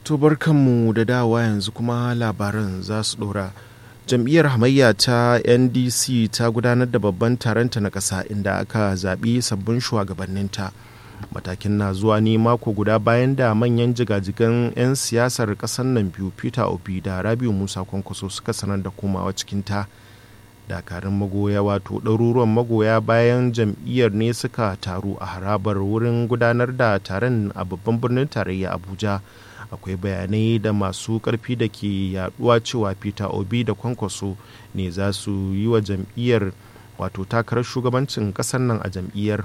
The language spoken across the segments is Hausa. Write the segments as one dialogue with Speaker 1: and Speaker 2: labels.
Speaker 1: To barkanmu da dawa yanzu kuma labaran za su dora. Jam'iyyar hamayya ta NDC ta gudanar da babban taronta na ƙasa inda aka zaɓi sabbin shugabanninta. Matakin na zuwa ne mako guda bayan da manyan jigajigan 'yan siyasar ƙasar nan biyu Peter Obi da Rabiu Musa Kwankwaso suka sanar da komawa cikinta. Dakarun magoya wato ɗaruruwan magoya bayan jam'iyyar ne suka taru a harabar wurin gudanar da taron a babban birnin tarayya Abuja. Akwai bayanai da masu ƙarfi da ke yaduwa cewa Peter Obi da Kwankwaso ne za su yi wa jam'iyyar wato takarar shugabancin ƙasar nan a jam'iyyar.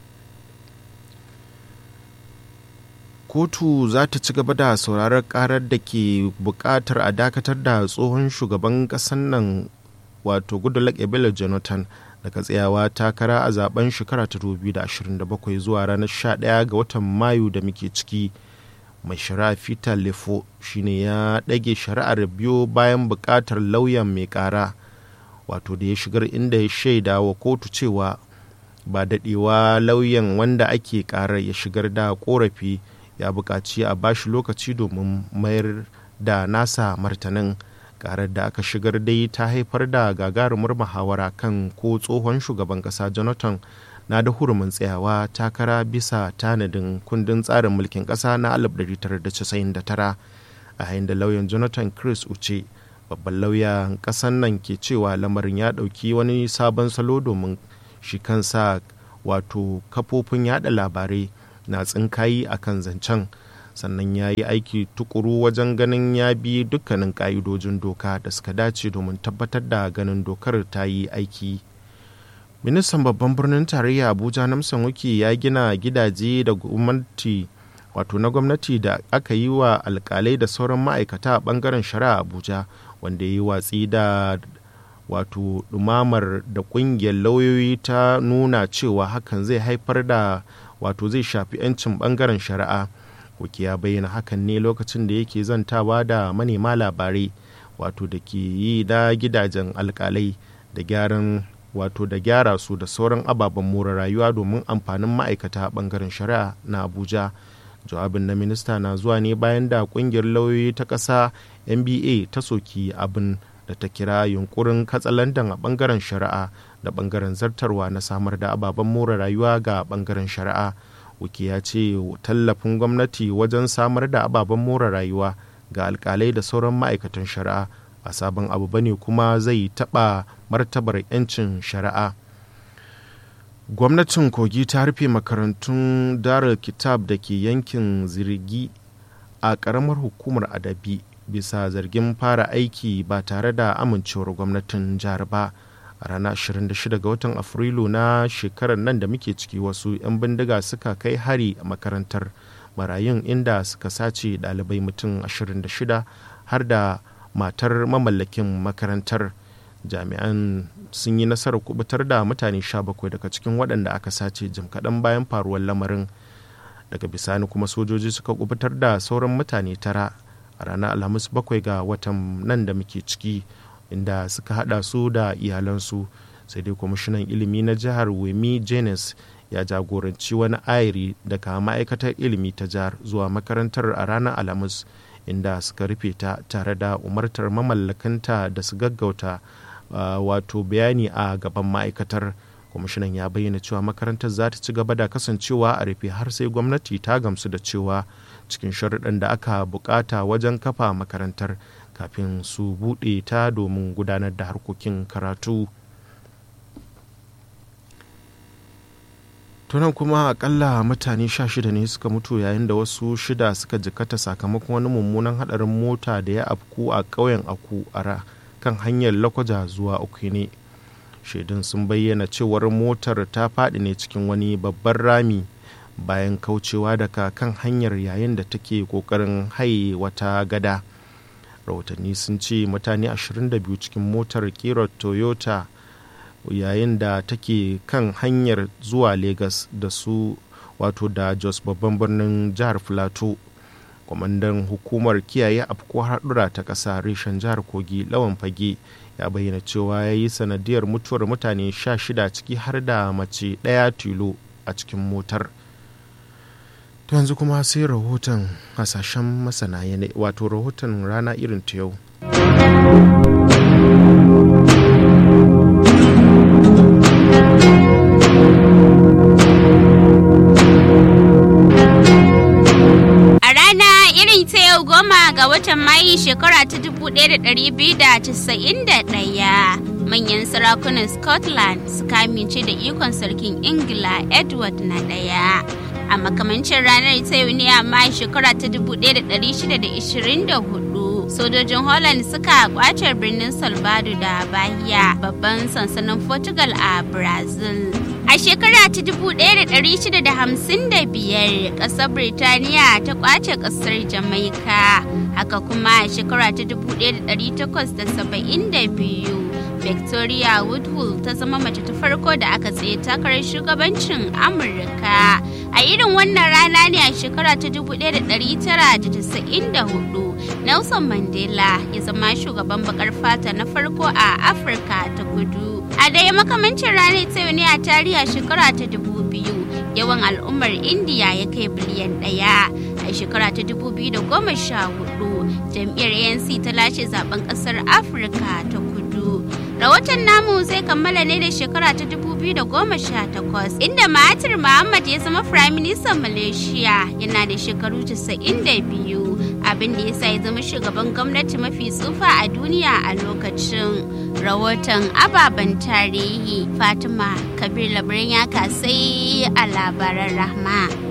Speaker 1: Kotu za ta ci gaba da sauraron karar da ke buƙatar a dakatar da tsohon shugaban ƙasar nan wato Goodluck Ebele Jonathan daga tsayawa takara a zaben shekara ta 2027 zuwa ranar 11 ga watan Mayu da muke ciki. Mai shari'a Peter Lefo shine ya ɗage shari'ar biyo bayan buƙatar lauyan mai ƙara wato da ya shigar, inda ya shaida wa kotu cewa ba daɗewa lauyan wanda ake ƙarar ya shigar da ƙorafi ya buƙaci a bashi lokaci domin mayar da nasa martanin. Ƙarar da aka shigar dai ta haifar da gagarumar muhawara kan ko tsohon shugaban ƙasa Jonathan na da hurumin tsayawa takara bisa tanadin kundin tsarin mulkin ƙasa na 1999, a yayin da lauyan Jonathan Chris Uche babban lauyan ƙasar nan ke cewa lamarin ya ɗauki wani sabon salo domin shi kansa wato kafofin yada labarai na tsinkayi a kan zancen, sannan ya yi aiki tukuru wajen ganin ya bi dukkanin ƙa'idojin doka da suka dace domin tabbatar da ganin dokar ta yi aiki. Ministan babban birnin tarayya Abuja Namsan Wike ya gina gidaje da gwamnati wato na gwamnati da aka yi wa alkalai da sauran ma'aikata a bangaren shari'a Abuja, wanda ya yi watsi da wato dumamar da kungiyar lauyoyi ta nuna cewa hakan zai haifar da wato zai shafi 'yancin bangaren shari'a. Wike ya bayyana hakan ne lokacin da yake zantawa da manema labarai wato da ke yi da gidajen alkalai da gyaran wato da gyara su da sauran ababen more rayuwa domin amfanin ma'aikata bangaren shari'a na Abuja. Jawabin na minista na zuwa ne bayan da kungiyar lauyoyi ta ƙasa NBA ta soki abin da ta kira yunkurin katsalandan a bangaren shari'a da bangaren zartarwa na samar da ababen more rayuwa ga bangaren shari'a. Wike ya ce tallafin gwamnati wajen samar da ababen more rayuwa ga alkalai da sauran ma'aikatan shari'a ba sabon abu bane kuma zai taɓa martabar 'yancin shari'a. Gwamnatin Kogi ta rufe makarantun Darul Kitab da ke yankin Zirgi a ƙaramar hukumar Adabi bisa zargin fara aiki ba tare da amincewar gwamnatin jihar ba. A ranar 26 ga watan Afrilu na shekarar nan da muke ciki, wasu 'yan bindiga suka kai hari a makarantar marayun inda suka sace ɗalibai mutum 26 har da matar mamallakin makarantar. Jami'an sun yi nasarar kubutar da mutane 17 daga cikin waɗanda aka sace jim kaɗan bayan faruwar lamarin. Daga bisani kuma sojoji suka kubutar da sauran mutane 9 a ranar Alhamis 7 ga watan nan da muke ciki, inda suka hada su da iyalansu. Sai dai kwamishinan ilimi na jihar Wemi Jenes ya jagoranci wani ayiri daga ma'aikatar ilimi ta jihar zuwa makarantar a ranar Alhamis, inda suka rufe ta tare da umartar mamallakanta da su gaggauta wato bayani a gaban ma'aikatar. Kwamishinan ya bayyana cewa makarantar za ta ci gaba da kasancewa a rufe har sai gwamnati ta gamsu da cewa cikin sharuɗan da aka bukata wajen kafa makarantar kafin su buɗe ta domin gudanar da harkokin karatu. Tunan kuma akalla mutane 16 ne suka mutu yayin da wasu 6 suka jikata sakamakon wani mummunan hadarin mota da ya afku a ƙauyen Aku a kan hanyar Lokoja zuwa Okene. Shaidun sun bayyana cewar motar ta faɗi ne cikin wani babban rami bayan kaucewa daga kan hanyar yayin da take ƙoƙarin haye wata gada. Rahotanni sun ce mutane 22 cikin motar ƙirar Toyota yayin da take kan hanyar zuwa Legas da su wato da Jos babban birnin jihar Filato. Kwamandan hukumar kiyaye afkuwar haɗura ta ƙasa reshen jihar Kogi Lawan Fage ya bayyana cewa ya yi sanadiyar mutuwar mutane 16 ciki har da mace ɗaya tilo a cikin motar. To yanzu kuma sai rahoton hasashen masana yanayi, wato rahoton rana irin ta yau.
Speaker 2: Ga watan Mayu shekara ta 1291 manyan sarakunan Scotland suka amince da ikon sarkin Ingila Edward na ɗaya. A makamancin ranar ta yau ne a Mayu shekara ta 1624 sojojin Holland suka kwace birnin Salvador da Bahia, babban sansanin Portugal a Brazil. A shekara ta 1655 ƙasar Birtaniya ta kwace ƙasar Jamaica. Haka kuma a shekara ta 1872 Victoria Woodhull ta zama mace ta farko da aka tsaye takarar shugabancin Amurka. A irin wannan rana ne a shekara ta 1994 Nelson Mandela ya zama shugaban bakar fata na farko a Afirka ta Kudu. A daya makamancin ranar ta yau ne a tarihi a shekara ta 2000 yawan al'ummar Indiya ya kai biliyan 1. A shekara ta 2014 jam'iyyar ANC ta lashe zaben kasar Afirka ta Kudu. Rahoton namu zai kammala ne da shekara ta 2018 inda Mahathir Mohamad ya zama Prime Minister Malaysia yana da shekaru 92, abin da yasa ya zama shugaban gwamnati mafi tsufa a duniya a lokacin. Rahoton ababen tarihi Fatima Kabir Labarin ya kasai a labaran Rahma.